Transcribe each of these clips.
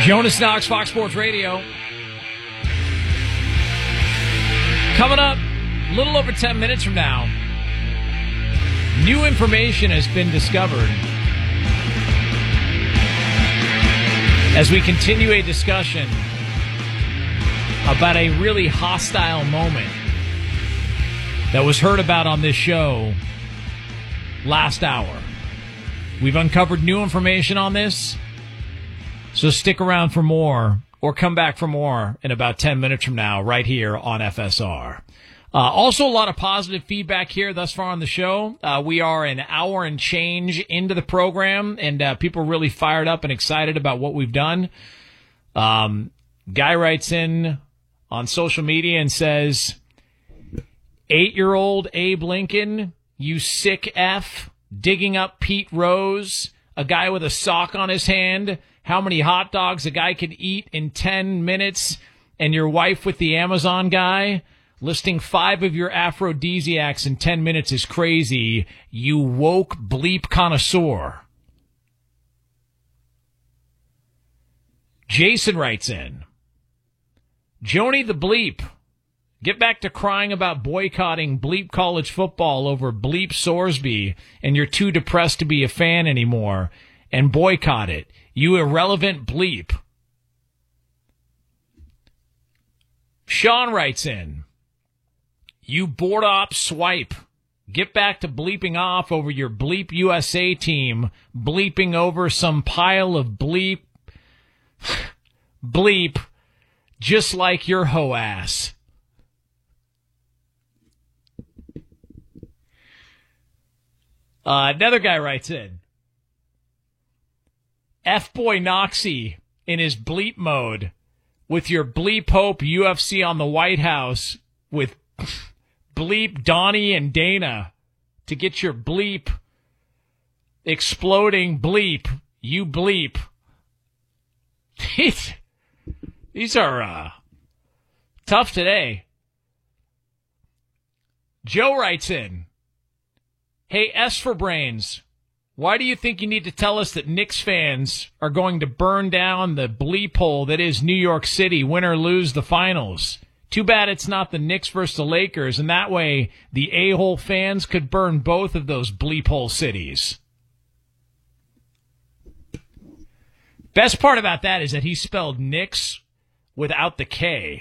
Jonas Knox, Fox Sports Radio. Coming up a little over 10 minutes from now, new information has been discovered as we continue a discussion about a really hostile moment that was heard about on this show last hour. We've uncovered new information on this, so stick around for more, or come back for more in about 10 minutes from now, right here on FSR. Also, a lot of positive feedback here thus far on the show. We are an hour and change into the program, and people are really fired up and excited about what we've done. Guy writes in on social media and says, 8-year-old Abe Lincoln, you sick F, digging up Pete Rose, a guy with a sock on his hand, how many hot dogs a guy could eat in 10 minutes, and your wife with the Amazon guy. Listing 5 of your aphrodisiacs in 10 minutes is crazy. You woke bleep connoisseur. Jason writes in, Joni the bleep, get back to crying about boycotting bleep college football over bleep Sorsby, and you're too depressed to be a fan anymore, and boycott it. You irrelevant bleep. Sean writes in, you board op swipe. Get back to bleeping off over your Bleep USA team, bleeping over some pile of bleep, bleep, just like your hoe ass. Another guy writes in, F-Boy Noxie in his bleep mode with your bleep hope UFC on the White House with bleep Donnie and Dana to get your bleep exploding bleep. You bleep. These are tough today. Joe writes in, hey, S for Brains, why do you think you need to tell us that Knicks fans are going to burn down the bleep hole that is New York City, win or lose the finals? Too bad it's not the Knicks versus the Lakers, and that way the a-hole fans could burn both of those bleep hole cities. Best part about that is that he spelled Knicks without the K.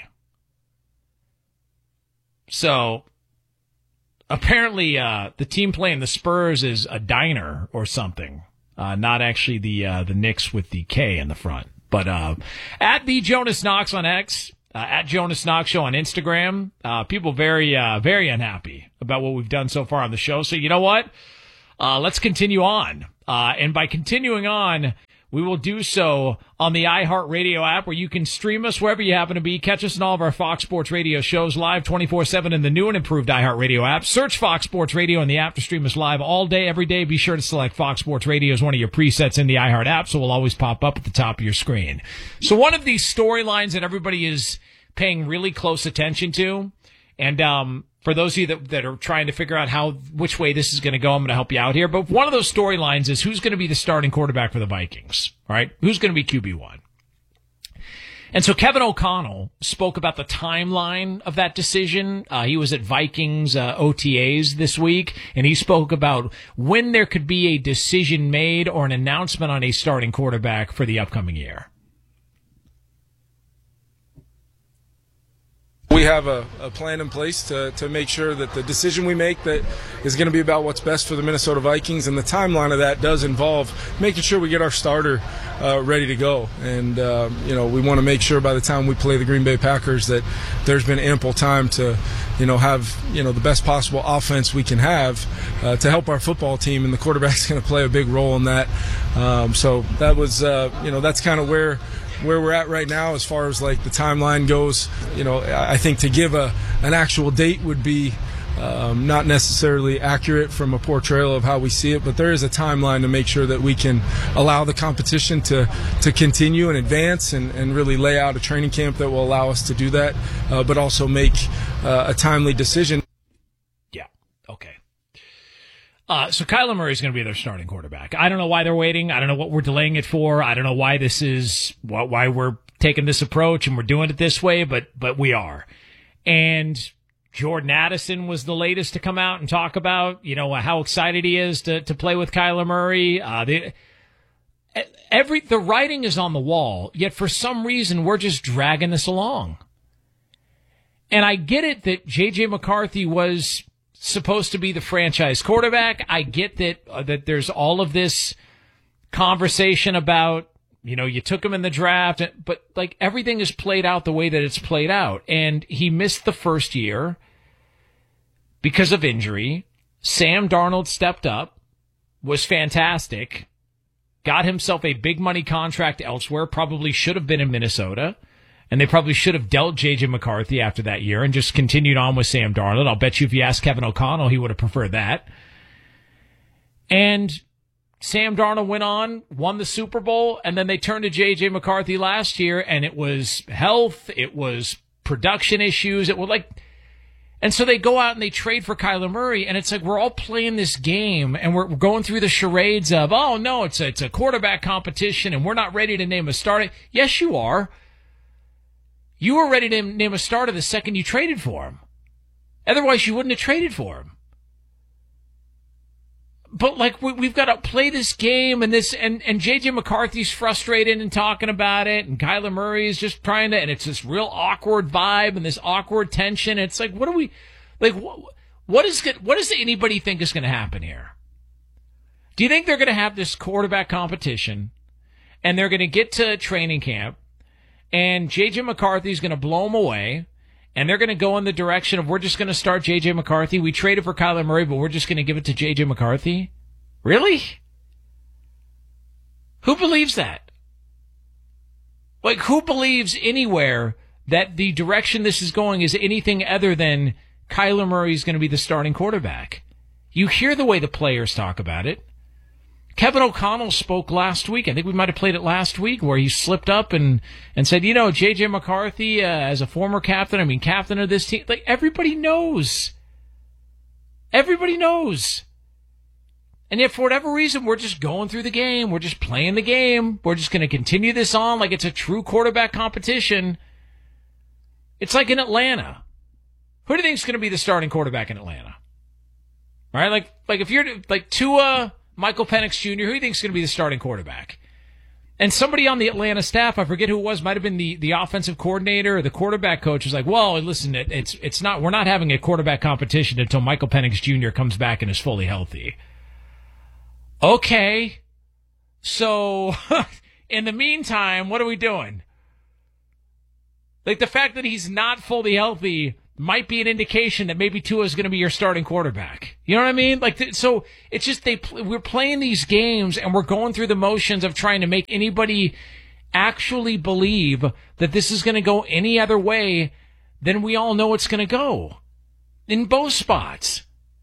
So apparently the team playing the Spurs is a diner or something, not actually the Knicks with the K in the front. But at the Jonas Knox on X, at Jonas Knox Show on Instagram, people very unhappy about what we've done so far on the show. So you know what? Let's continue on. And by continuing on, we will do so on the iHeartRadio app, where you can stream us wherever you happen to be. Catch us in all of our Fox Sports Radio shows live 24/7 in the new and improved iHeartRadio app. Search Fox Sports Radio in the app to stream us live all day, every day. Be sure to select Fox Sports Radio as one of your presets in the iHeart app, so it will always pop up at the top of your screen. So one of these storylines that everybody is paying really close attention to, and for those of you that are trying to figure out which way this is going to go, I'm going to help you out here. But one of those storylines is who's going to be the starting quarterback for the Vikings, all right? Who's going to be QB1? And so Kevin O'Connell spoke about the timeline of that decision. He was at Vikings OTAs this week, and he spoke about when there could be a decision made or an announcement on a starting quarterback for the upcoming year. We have a plan in place to make sure that the decision we make that is going to be about what's best for the Minnesota Vikings, and the timeline of that does involve making sure we get our starter ready to go. And, we want to make sure by the time we play the Green Bay Packers that there's been ample time to, have, the best possible offense we can have to help our football team, and the quarterback's going to play a big role in that. So that was, that's kind of where we're at right now as far as like the timeline goes. I think to give an actual date would be not necessarily accurate from a portrayal of how we see it, but there is a timeline to make sure that we can allow the competition to continue and advance and really lay out a training camp that will allow us to do that, but also make a timely decision. Yeah, okay. So Kyler Murray is going to be their starting quarterback. I don't know why they're waiting. I don't know what we're delaying it for. I don't know why this is, why we're taking this approach and we're doing it this way, but we are. And Jordan Addison was the latest to come out and talk about, how excited he is to play with Kyler Murray. The writing is on the wall, yet for some reason we're just dragging this along. And I get it that J.J. McCarthy was supposed to be the franchise quarterback. I get that there's all of this conversation about, you took him in the draft, but like everything is played out the way that it's played out. And he missed the first year because of injury. Sam Darnold stepped up, was fantastic, got himself a big money contract elsewhere, probably should have been in Minnesota. And they probably should have dealt J.J. McCarthy after that year and just continued on with Sam Darnold. I'll bet you if you asked Kevin O'Connell, he would have preferred that. And Sam Darnold went on, won the Super Bowl, and then they turned to J.J. McCarthy last year, and it was health, it was production issues, it was like... And so they go out and they trade for Kyler Murray, and it's like we're all playing this game, and we're going through the charades of, oh, no, it's a quarterback competition, and we're not ready to name a starter. Yes, you are. You were ready to name a starter the second you traded for him. Otherwise, you wouldn't have traded for him. But, like, we've got to play this game, and J.J. McCarthy's frustrated and talking about it, and Kyler Murray is just trying to, and it's this real awkward vibe and this awkward tension. It's like, what does anybody think is going to happen here? Do you think they're going to have this quarterback competition, and they're going to get to training camp, and J.J. McCarthy is going to blow them away, and they're going to go in the direction of we're just going to start J.J. McCarthy. We traded for Kyler Murray, but we're just going to give it to J.J. McCarthy? Really? Who believes that? Like, who believes anywhere that the direction this is going is anything other than Kyler Murray is going to be the starting quarterback? You hear the way the players talk about it. Kevin O'Connell spoke last week. I think we might have played it last week where he slipped up and said, J.J. McCarthy, as a former captain, captain of this team, like everybody knows. Everybody knows. And yet for whatever reason, we're just going through the game. We're just playing the game. We're just going to continue this on like it's a true quarterback competition. It's like in Atlanta. Who do you think is going to be the starting quarterback in Atlanta? All right, like if you're like Tua, Michael Penix Jr., who do you think is going to be the starting quarterback? And somebody on the Atlanta staff, I forget who it was, might have been the offensive coordinator or the quarterback coach, was like, well, listen, it's not, we're not having a quarterback competition until Michael Penix Jr. comes back and is fully healthy. Okay. So, in the meantime, what are we doing? Like, the fact that he's not fully healthy might be an indication that maybe Tua is going to be your starting quarterback. You know what I mean? Like, so it's just we're playing these games and we're going through the motions of trying to make anybody actually believe that this is going to go any other way than we all know it's going to go. In both spots.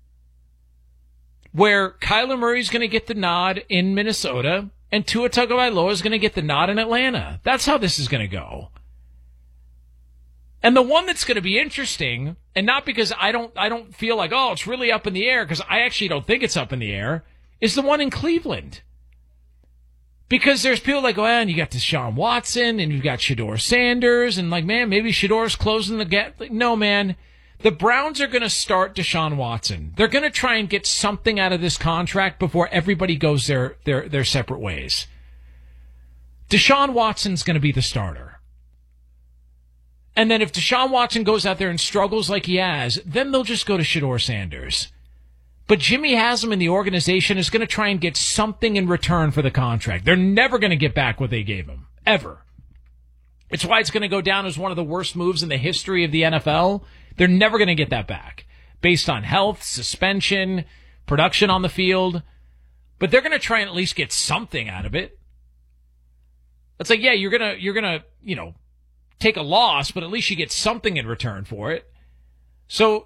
Where Kyler Murray's going to get the nod in Minnesota and Tua Tagovailoa is going to get the nod in Atlanta. That's how this is going to go. And the one that's going to be interesting, and not because I don't feel like, oh, it's really up in the air, because I actually don't think it's up in the air, is the one in Cleveland. Because there's people like, oh, and you got Deshaun Watson, and you've got Shedeur Sanders, and like, man, maybe Shedeur's closing the gap. Like, no, man. The Browns are going to start Deshaun Watson. They're going to try and get something out of this contract before everybody goes their separate ways. Deshaun Watson's going to be the starter. And then if Deshaun Watson goes out there and struggles like he has, then they'll just go to Shedeur Sanders. But Jimmy Haslam and the organization is going to try and get something in return for the contract. They're never going to get back what they gave him. Ever. It's why it's going to go down as one of the worst moves in the history of the NFL. They're never going to get that back. Based on health, suspension, production on the field. But they're going to try and at least get something out of it. It's like, yeah, you're going to, take a loss, but at least you get something in return for it. So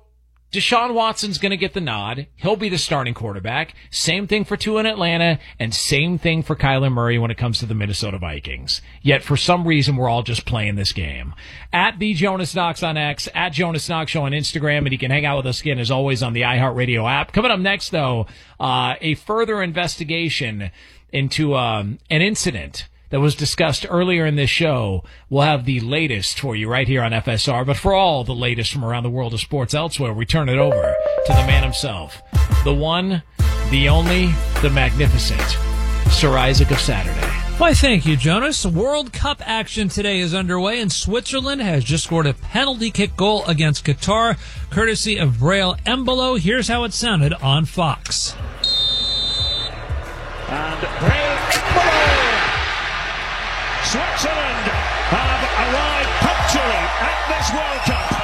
Deshaun Watson's going to get the nod. He'll be the starting quarterback. Same thing for Tua in Atlanta, and same thing for Kyler Murray when it comes to the Minnesota Vikings. Yet, for some reason, we're all just playing this game. At the Jonas Knox on X, at Jonas Knox Show on Instagram, and you can hang out with us again, as always, on the iHeartRadio app. Coming up next, though, a further investigation into an incident that was discussed earlier in this show. We'll have the latest for you right here on FSR. But for all the latest from around the world of sports elsewhere, we turn it over to the man himself, the one, the only, the magnificent Sir Isaac of Saturday. Why, thank you, Jonas. World Cup action today is underway, and Switzerland has just scored a penalty kick goal against Qatar, courtesy of Breel Embolo. Here's how it sounded on Fox. And Breel Embolo! Switzerland have arrived punctually at this World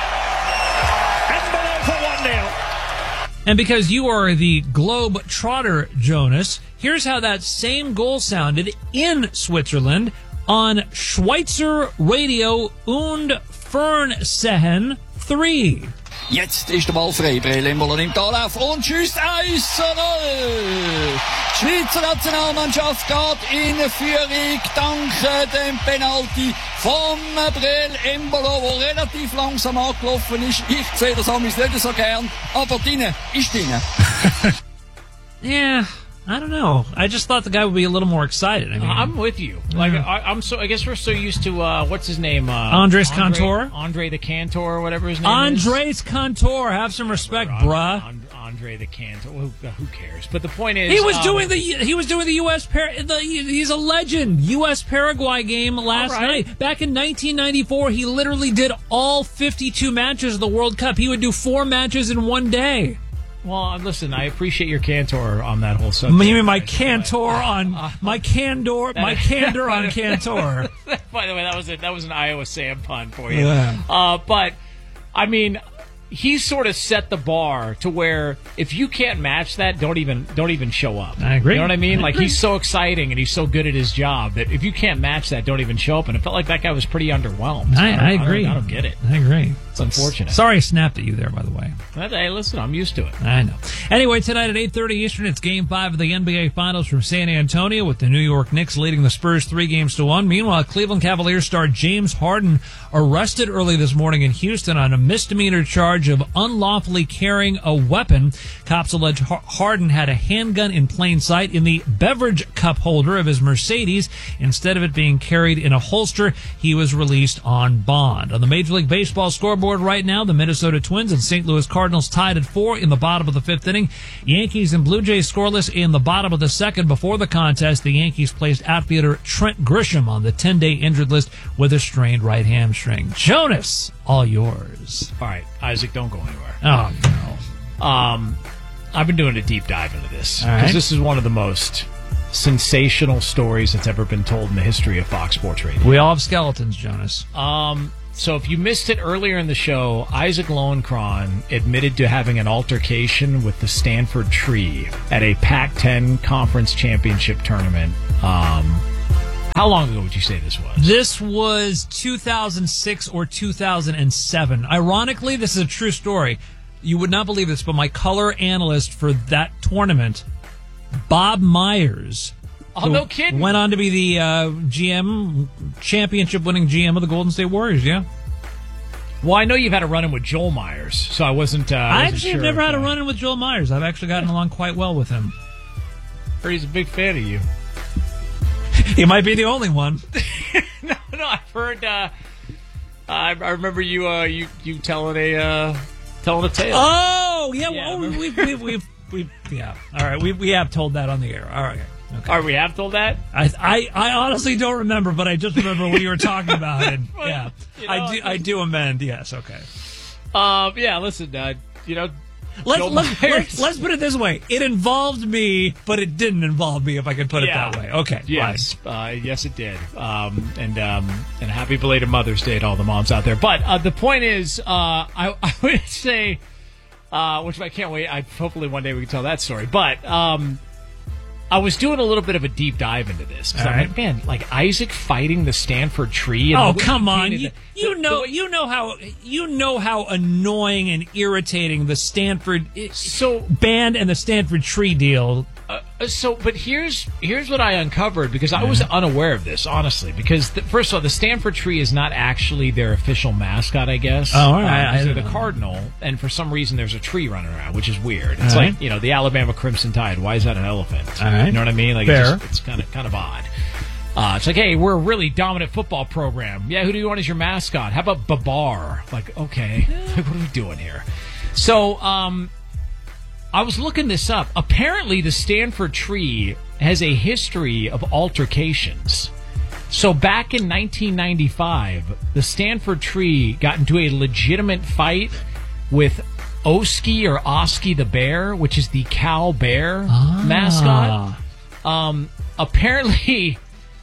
Cup. Embolo for 1-0. And because you are the globe trotter, Jonas, here's how that same goal sounded in Switzerland on Schweizer Radio und Fernsehen 3. Jetzt ist der Ball frei. Breel Embolo nimmt Anlauf und schießt 1-0. Die Schweizer Nationalmannschaft geht in Führung dank dem Penalty von Breel Embolo, der relativ langsam angelaufen ist. Ich sehe das amigs nicht so gern, aber drinnen ist drinnen. Yeah, I don't know. I just thought the guy would be a little more excited. I mean, I'm with you. Like I guess we're so used to what's his name? Andres Cantor? Andre the Cantor, or whatever his name is. Andres Cantor, have some respect, bruh. Andre the Cantor. Who cares? But the point is, he was doing the U.S. he's a legend. U.S. Paraguay game last night. Back in 1994, he literally did all 52 matches of the World Cup. He would do 4 matches in one day. Well, listen, I appreciate your candor on that whole subject. You mean my candor on my candor on Cantor? By the way, that was an Iowa Sam pun for you. Yeah. But I mean, he sort of set the bar to where if you can't match that, don't even show up. I agree. You know what I mean? I like agree. He's so exciting and he's so good at his job that if you can't match that, don't even show up. And it felt like that guy was pretty underwhelmed. I agree. I don't get it. I agree. It's unfortunate. Sorry I snapped at you there, by the way. Hey, listen, I'm used to it. I know. Anyway, tonight at 8:30 Eastern, it's Game 5 of the NBA Finals from San Antonio, with the New York Knicks leading the Spurs 3-1. Meanwhile, Cleveland Cavaliers star James Harden arrested early this morning in Houston on a misdemeanor charge of unlawfully carrying a weapon. Cops allege Harden had a handgun in plain sight in the beverage cup holder of his Mercedes. Instead of it being carried in a holster, he was released on bond. On the Major League Baseball scoreboard right now, the Minnesota Twins and St. Louis Cardinals tied at 4 in the bottom of the 5th inning. Yankees and Blue Jays scoreless in the bottom of the 2nd. Before the contest, the Yankees placed outfielder Trent Grisham on the 10-day injured list with a strained right hamstring. Jonas, all yours. All right, Isaac, don't go anywhere. Oh, no. I've been doing a deep dive into this All right. because this is one of the most sensational stories that's ever been told in the history of Fox Sports Radio. We all have skeletons, Jonas. So if you missed it earlier in the show, Isaac Lowenkron admitted to having an altercation with the Stanford Tree at a Pac-10 Conference Championship tournament. How long ago would you say this was? This was 2006 or 2007. Ironically, this is a true story. You would not believe this, but my color analyst for that tournament, Bob Myers, Oh, no kidding. went on to be the GM, championship-winning GM of the Golden State Warriors, yeah. Well, I know you've had a run-in with Joel Myers, so I wasn't I actually sure have never if, had a run-in with Joel Myers. I've actually gotten along quite well with him. Heard he's a big fan of you. He might be the only one. No, I've heard. I remember you telling a tale. Oh, yeah. Yeah, Well, we've yeah. All right, we have told that on the air. All right. Okay. All right, we have told that. I honestly don't remember, but I just remember what you were talking about. And yeah, You know, I do amend. Yes, okay. Yeah. Listen, Joel Myers. Let's put it this way: it involved me, but it didn't involve me. If I can put it Yeah. that way. Okay. Yes. Yes, it did. And happy belated Mother's Day to all the moms out there. But the point is, I would say, which I can't wait. Hopefully one day we can tell that story. But I was doing a little bit of a deep dive into this. 'Cause I'm right. like, man, like Isaac fighting the Stanford tree. And Oh, the way come he on! painted You know how annoying and irritating the Stanford band and the Stanford tree deal. But here's what I uncovered, because I was unaware of this, honestly. Because first of all, the Stanford tree is not actually their official mascot, I guess. Oh, all right. They're the Cardinal, and for some reason there's a tree running around, which is weird. It's like, the Alabama Crimson Tide. Why is that an elephant? All right. You know what I mean? Like, fair. It's kind of odd. It's like, hey, we're a really dominant football program. Yeah, who do you want as your mascot? How about Babar? Like, okay, what are we doing here? So, I was looking this up. Apparently, the Stanford tree has a history of altercations. So back in 1995, the Stanford tree got into a legitimate fight with Oski or Oski the bear, which is the Cal Bear mascot. Apparently,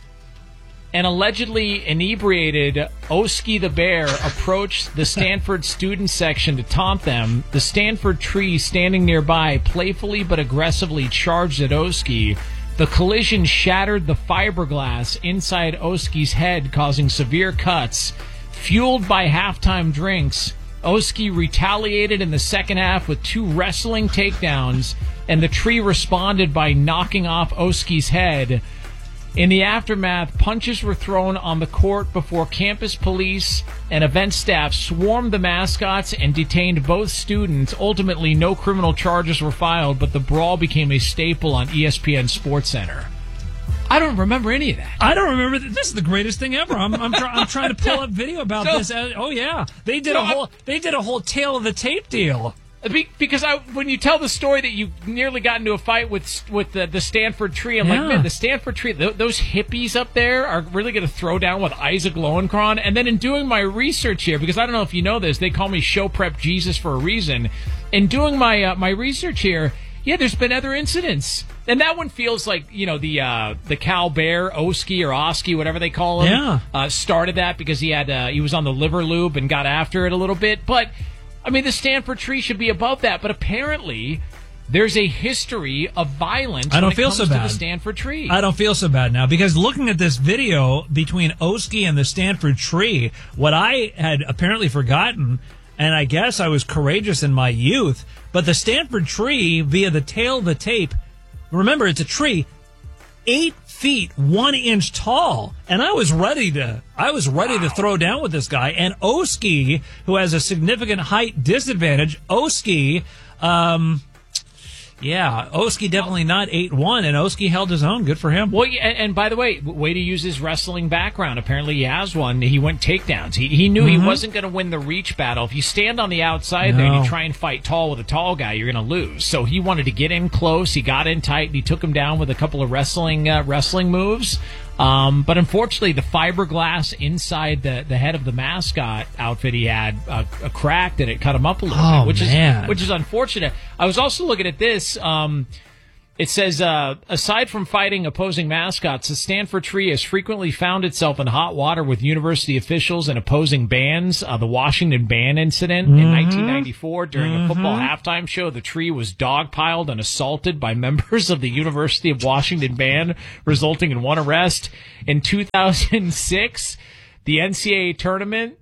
an allegedly inebriated Oski the bear approached the Stanford student section to taunt them. The Stanford tree standing nearby playfully but aggressively charged at Oski. The collision shattered the fiberglass inside Oski's head, causing severe cuts. Fueled by halftime drinks, Oski retaliated in the second half with 2 wrestling takedowns, and the tree responded by knocking off Oski's head. In the aftermath, punches were thrown on the court before campus police and event staff swarmed the mascots and detained both students. Ultimately, no criminal charges were filed, but the brawl became a staple on ESPN SportsCenter. I don't remember any of that. I don't remember. This is the greatest thing ever. I'm trying to pull up video about this. Oh yeah, they did a whole tail of the tape deal. Because when you tell the story that you nearly got into a fight with the Stanford tree, I'm like, man, the Stanford tree, those hippies up there are really going to throw down with Isaac Lowenkron. And then in doing my research here, because I don't know if you know this, they call me Show Prep Jesus for a reason. In doing my research here, yeah, there's been other incidents. And that one feels like, the Cal Bear, Oski or Oski, whatever they call him, started that because he was on the liver lube and got after it a little bit. But I mean, the Stanford tree should be above that, but apparently there's a history of violence when it comes to the Stanford tree. I don't feel so bad now, because looking at this video between Oski and the Stanford tree, what I had apparently forgotten, and I guess I was courageous in my youth, but the Stanford tree, via the tail of the tape, remember, it's a tree, 8 feet 1 inch tall, and I was ready to throw down with this guy. And Oski, who has a significant height disadvantage, Oski definitely not 8'1", and Oski held his own. Good for him. Well, and by the way to use his wrestling background. Apparently he has one. He went takedowns. He knew he wasn't going to win the reach battle. If you stand on the outside there and you try and fight tall with a tall guy, you're going to lose. So he wanted to get in close. He got in tight, and he took him down with a couple of wrestling moves. But unfortunately, the fiberglass inside the head of the mascot outfit he had cracked, and it cut him up a little bit, which is unfortunate. I was also looking at this. It says, aside from fighting opposing mascots, the Stanford tree has frequently found itself in hot water with university officials and opposing bands. The Washington band incident in 1994, during a football halftime show, the tree was dogpiled and assaulted by members of the University of Washington band, resulting in 1 arrest. In 2006, the NCAA tournament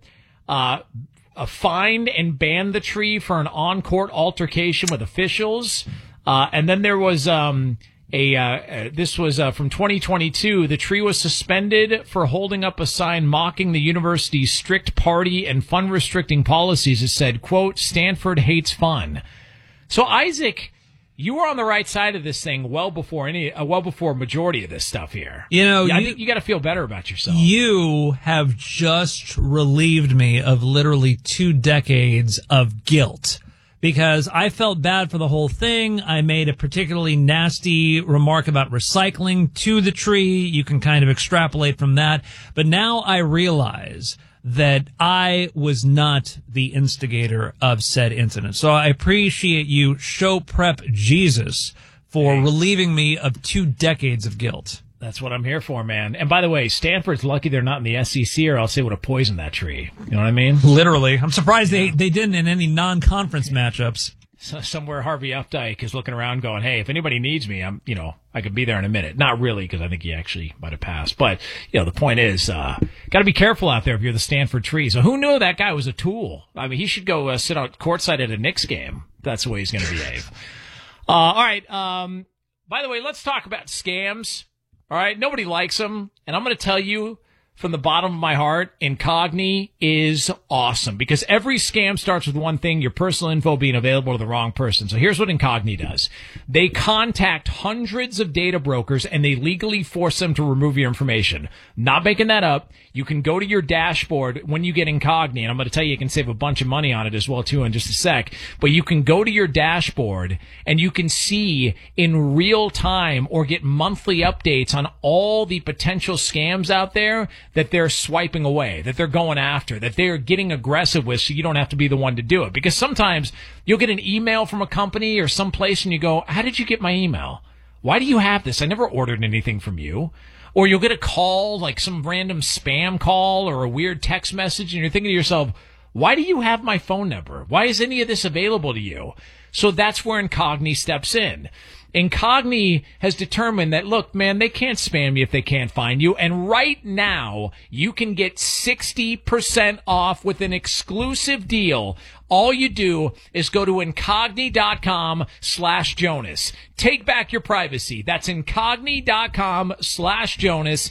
fined and banned the tree for an on-court altercation with officials. And then there was this was from 2022. The tree was suspended for holding up a sign mocking the university's strict party and fun restricting policies. It said, quote, "Stanford hates fun." So Isaac, you were on the right side of this thing well before majority of this stuff here. I think you got to feel better about yourself. You have just relieved me of literally 2 decades of guilt, because I felt bad for the whole thing. I made a particularly nasty remark about recycling to the tree. You can kind of extrapolate from that. But now I realize that I was not the instigator of said incident. So I appreciate you, Show Prep Jesus, for relieving me of 2 decades of guilt. That's what I'm here for, man. And by the way, Stanford's lucky they're not in the SEC, or else they would have poisoned that tree. You know what I mean? Literally. I'm surprised they didn't in any non-conference matchups. somewhere Harvey Updike is looking around going, hey, if anybody needs me, I could be there in a minute. Not really, because I think he actually might have passed. But, the point is, got to be careful out there if you're the Stanford Tree. So who knew that guy was a tool? I mean, he should go sit out courtside at a Knicks game. That's the way he's going to behave. All right. By the way, let's talk about scams. All right. Nobody likes them. And I'm going to tell you, from the bottom of my heart, Incogni is awesome because every scam starts with one thing, your personal info being available to the wrong person. So here's what Incogni does. They contact hundreds of data brokers and they legally force them to remove your information. Not making that up. You can go to your dashboard when you get Incogni, and I'm going to tell you can save a bunch of money on it as well, too, in just a sec. But you can go to your dashboard and you can see in real time or get monthly updates on all the potential scams out there that they're swiping away, that they're going after, that they're getting aggressive with so you don't have to be the one to do it. Because sometimes you'll get an email from a company or someplace and you go, how did you get my email? Why do you have this? I never ordered anything from you. Or you'll get a call, like some random spam call or a weird text message, and you're thinking to yourself, why do you have my phone number? Why is any of this available to you? So that's where Incogni steps in. Incogni has determined that, look, man, they can't spam you if they can't find you. And right now, you can get 60% off with an exclusive deal. All you do is go to incogni.com/Jonas. Take back your privacy. That's incogni.com/Jonas.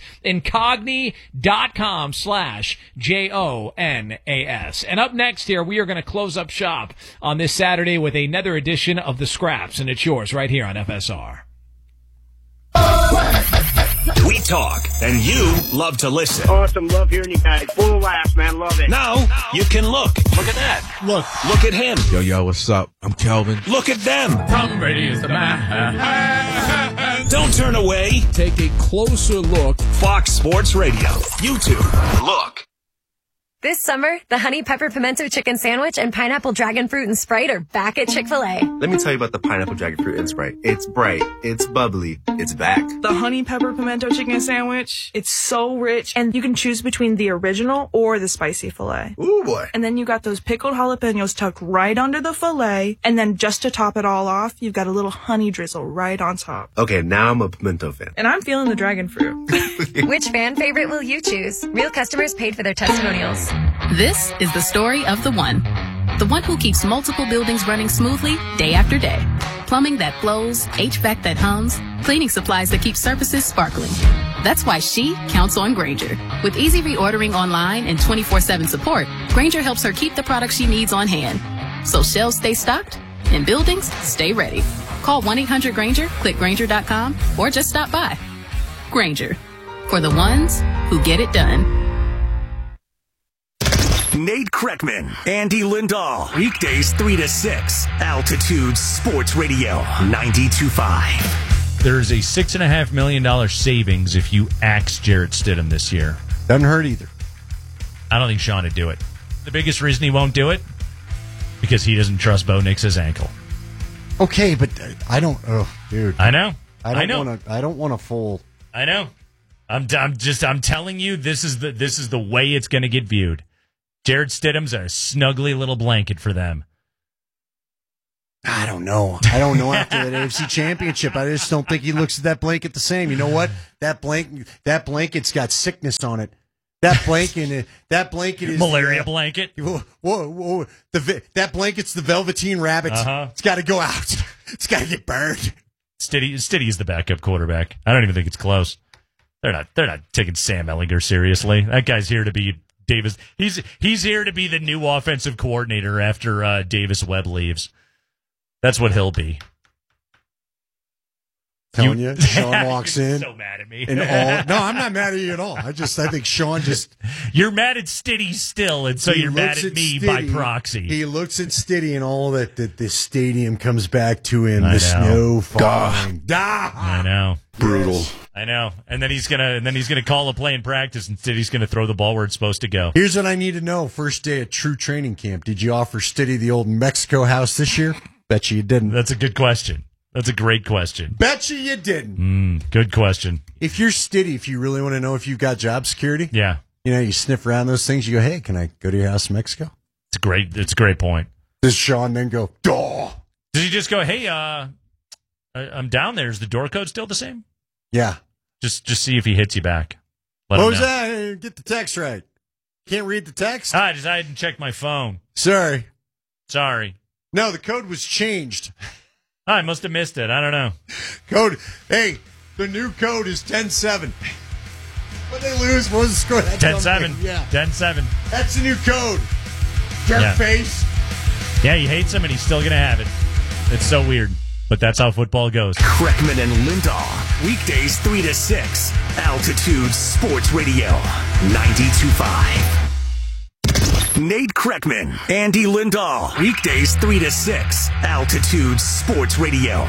Incogni.com/JONAS. And up next here, we are going to close up shop on this Saturday with another edition of The Scraps. And it's yours right here on FSR. We talk, and you love to listen. Awesome. Love hearing you guys. Full of laughs, man. Love it. Now, you can look. Look at that. Look at him. Yo, what's up? I'm Kelvin. Look at them. Tom Brady is the man. Don't turn away. Take a closer look. Fox Sports Radio. YouTube. Look. This summer, the Honey Pepper Pimento Chicken Sandwich and Pineapple Dragon Fruit and Sprite are back at Chick-fil-A. Let me tell you about the Pineapple Dragon Fruit and Sprite. It's bright, it's bubbly, it's back. The Honey Pepper Pimento Chicken Sandwich, it's so rich, and you can choose between the original or the spicy filet. Ooh, boy. And then you got those pickled jalapenos tucked right under the filet, and then just to top it all off, you've got a little honey drizzle right on top. Okay, now I'm a pimento fan. And I'm feeling the dragon fruit. Which fan favorite will you choose? Real customers paid for their testimonials. This is the story of the one who keeps multiple buildings running smoothly day after day. Plumbing that flows, HVAC that hums, cleaning supplies that keep surfaces sparkling. That's why she counts on Grainger. With easy reordering online and 24/7 support, Grainger helps her keep the products she needs on hand. So shelves stay stocked and buildings stay ready. Call 1-800-GRAINGER, click Grainger.com, or just stop by. Grainger, for the ones who get it done. Nate Kreckman, Andy Lindahl. Weekdays 3 to 6. Altitude Sports Radio 92.5. There's a $6.5 million savings if you axe Jarrett Stidham this year. Doesn't hurt either. I don't think Sean would do it. The biggest reason he won't do it? Because he doesn't trust Bo Nix's ankle. Okay, but I don't. Oh, dude. I know. I don't want a full. I know. I'm telling you, this is the way it's going to get viewed. Jarrett Stidham's a snuggly little blanket for them. I don't know after that AFC Championship. I just don't think he looks at that blanket the same. You know what? That blanket's got sickness on it. That blanket is malaria blanket. Whoa! That blanket's the Velveteen Rabbit. It's got to go out. It's got to get burned. Stiddy's the backup quarterback. I don't even think it's close. They're not taking Sam Ehlinger seriously. That guy's here to be Davis. He's here to be the new offensive coordinator after Davis Webb leaves. That's what he'll be. Telling you, Sean walks in. So mad at me. No, I'm not mad at you at all. I think Sean just. You're mad at Stiddy still, and so you're mad at me by proxy. He looks at Stiddy and all that the stadium comes back to him. The snow falling. I know. Brutal. Yes. I know. And then he's gonna call a play in practice, and Stiddy's gonna throw the ball where it's supposed to go. Here's what I need to know: first day at true training camp, did you offer Stiddy the old Mexico house this year? Bet you didn't. That's a good question. That's a great question. Bet you didn't. Good question. If you're Stiddy, if you really want to know if you've got job security, yeah, you sniff around those things. You go, hey, can I go to your house in Mexico? It's a great point. Does Sean then go, duh? Does he just go, hey, I'm down there. Is the door code still the same? Yeah. Just see if he hits you back. Let What him was know. that? Get the text right. Can't read the text? I didn't check my phone. Sorry. No, the code was changed. I must have missed it. I don't know. Code. Hey, the new code is 10-7. When they lose, what was the score? 10-7. Yeah. 10-7. That's the new code. Jerk face. Yeah, he hates him, and he's still going to have it. It's so weird, but that's how football goes. Kreckman and Lindahl, weekdays 3 to 6. Altitude Sports Radio, 92.5. Nate Kreckman, Andy Lindahl, weekdays 3 to 6. Altitude Sports Radio,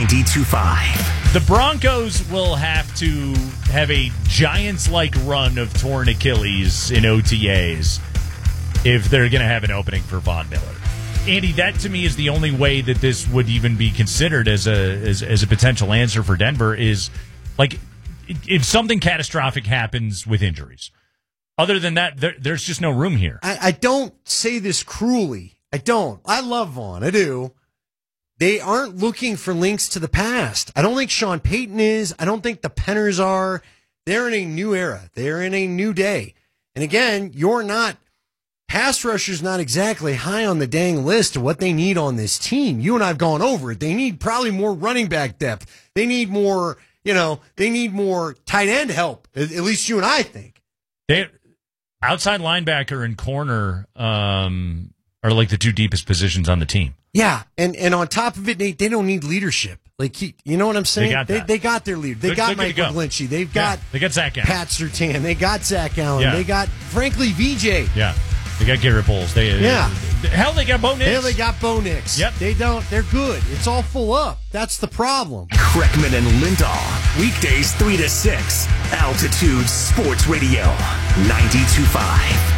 92.5. The Broncos will have to have a Giants-like run of torn Achilles in OTAs if they're going to have an opening for Von Miller. Andy, that to me is the only way that this would even be considered as a potential answer for Denver is, like, if something catastrophic happens with injuries. Other than that, there's just no room here. I don't say this cruelly. I don't. I love Vaughn. I do. They aren't looking for links to the past. I don't think Sean Payton is. I don't think the Penners are. They're in a new era. They're in a new day. And again, pass rusher's not exactly high on the dang list of what they need on this team. You and I have gone over it. They need probably more running back depth. They need more, they need more tight end help. At least you and I think. Outside linebacker and corner are like the two deepest positions on the team. Yeah, and on top of it, they don't need leadership. Like, you know what I'm saying? They got their leader. They got Mike McGlinchey. They've got Zach Allen. Pat Surtain. They got Zach Allen. Yeah. They got, frankly, VJ. Yeah. They got Garrett Bowles. Hell, they got Bo Nix. Hell, they got Bo Nix. Yep. They're good. It's all full up. That's the problem. Kreckman and Lindahl, weekdays 3 to 6. Altitude Sports Radio, 92.5.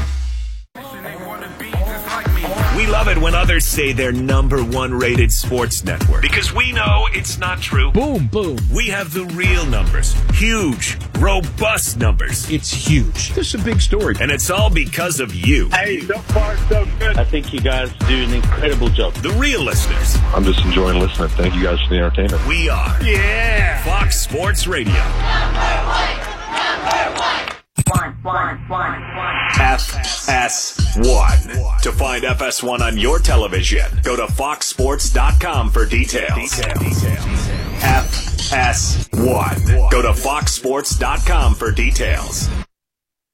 We love it when others say they're #1 rated sports network, because we know it's not true. Boom, boom. We have the real numbers. Huge, robust numbers. It's huge. This is a big story. And it's all because of you. Hey, so far so good. I think you guys do an incredible job. The real listeners. I'm just enjoying listening. Thank you guys for the entertainment. We are. Yeah. Fox Sports Radio. FS1. To find FS1 on your television, go to foxsports.com for details. FS1. Go to foxsports.com for details.